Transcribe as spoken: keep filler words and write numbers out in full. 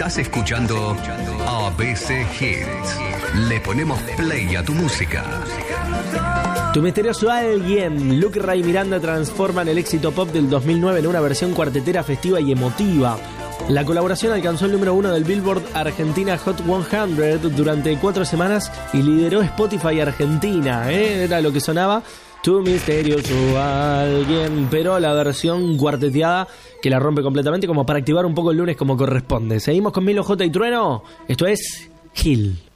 Estás escuchando A B C Hits. Le ponemos play a tu música. Tu misterioso alguien, Luke Ray Miranda, transforman el éxito pop del dos mil nueve en una versión cuartetera festiva y emotiva. La colaboración alcanzó el número uno del Billboard Argentina Hot cien durante cuatro semanas y lideró Spotify Argentina, ¿eh? Era lo que sonaba. Tu misterioso alguien, pero la versión cuarteteada que la rompe completamente, como para activar un poco el lunes como corresponde. Seguimos con Milo J y Trueno. Esto es Gil.